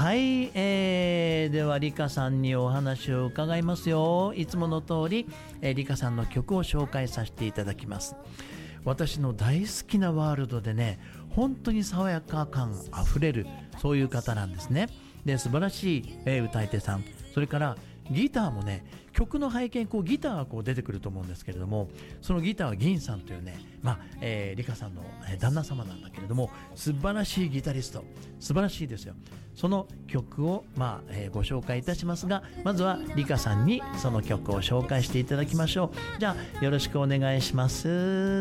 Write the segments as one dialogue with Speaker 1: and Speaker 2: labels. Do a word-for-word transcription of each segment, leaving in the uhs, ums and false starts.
Speaker 1: はい、えー、ではリカさんにお話を伺いますよ。いつもの通り、えー、リカさんの曲を紹介させていただきます。私の大好きなワールドでね、本当に爽やか感あふれる、そういう方なんですね。で、素晴らしい、えー、歌い手さん、それからギターもね、曲の背景にこうギターがこう出てくると思うんですけれども、そのギターは銀さんというね、まあえー、リカさんの旦那様なんだけれども、素晴らしいギタリスト、素晴らしいですよ。その曲を、まあえー、ご紹介いたしますが、まずはリカさんにその曲を紹介していただきましょう。じゃあよろしくお願いします。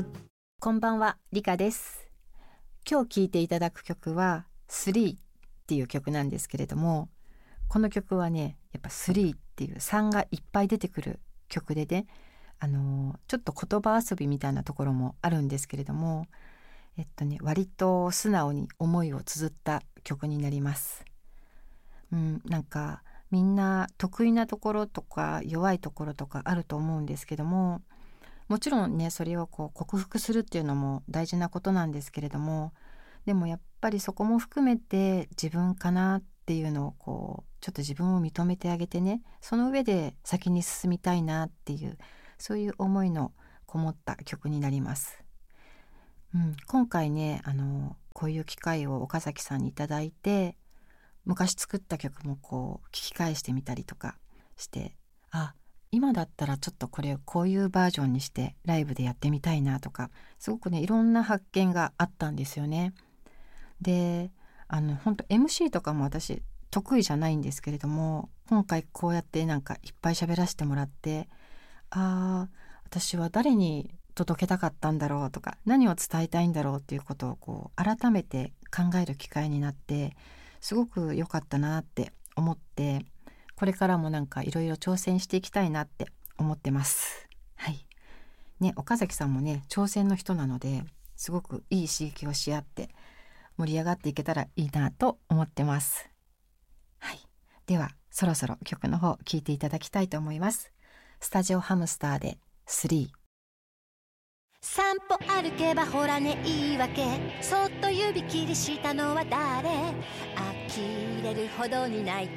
Speaker 2: こんばんは、リカです。今日聴いていただく曲はスリーっていう曲なんですけれども、この曲はね、やっぱスリーっていうさんがいっぱい出てくる曲でね、あのー、ちょっと言葉遊びみたいなところもあるんですけれども、えっとね、割と素直に思いを綴った曲になります。うん、なんかみんな得意なところとか弱いところとかあると思うんですけども、もちろんね、それをこう克服するっていうのも大事なことなんですけれども、でもやっぱりそこも含めて自分かなっていうのをこうちょっと自分を認めてあげてね、その上で先に進みたいなっていう、そういう思いのこもった曲になります。うん、今回ね、あのこういう機会を岡崎さんにいただいて、昔作った曲もこう聞き返してみたりとかして、あ、今だったらちょっとこれをこういうバージョンにしてライブでやってみたいなとか、すごくねいろんな発見があったんですよね。で、あの本当 エムシー とかも私得意じゃないんですけれども、今回こうやってなんかいっぱい喋らせてもらって、ああ、私は誰に届けたかったんだろうとか、何を伝えたいんだろうっていうことをこう改めて考える機会になって、すごく良かったなって思って、これからもなんかいろいろ挑戦していきたいなって思ってます。はい。ね、岡崎さんもね、挑戦の人なので、すごくいい刺激をし合って盛り上がっていけたらいいなと思ってます。はい。では、そろそろ曲の方聴いていただきたいと思います。スタジオハムスターでスリー。
Speaker 3: 散歩歩けばほらねいいわけ、そっと指切りしたのは誰、呆れるほどに泣いて